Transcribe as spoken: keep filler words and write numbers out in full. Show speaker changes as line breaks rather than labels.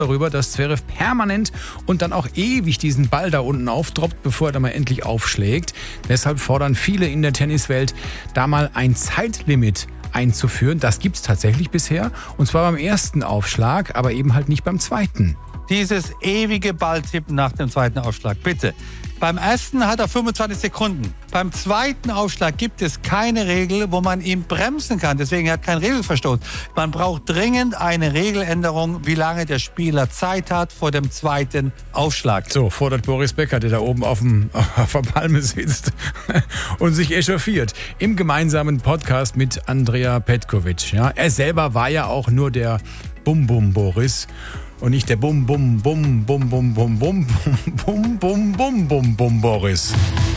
darüber, dass Zverev permanent und dann auch ewig diesen Ball da unten auftroppt, bevor er dann mal endlich aufschlägt. Deshalb fordern viele in der Tenniswelt, da mal ein Zeitlimit einzuführen. Das gibt's tatsächlich bisher. Und zwar beim ersten Aufschlag, aber eben halt nicht beim zweiten.
Dieses ewige Balltippen nach dem zweiten Aufschlag, bitte. Beim ersten hat er fünfundzwanzig Sekunden. Beim zweiten Aufschlag gibt es keine Regel, wo man ihn bremsen kann. Deswegen hat er keinen Regelverstoß. Man braucht dringend eine Regeländerung, wie lange der Spieler Zeit hat vor dem zweiten Aufschlag.
So, fordert Boris Becker, der da oben auf, dem, auf der Palme sitzt und sich echauffiert. Im gemeinsamen Podcast mit Andrea Petkovic. Ja, er selber war ja auch nur der Bum-Bum-Boris. Und nicht der Bum, Bum, Bum, Bum, Bum, Bum, Bum, Bum, Bum, Bum, Bum, Bum, Boris.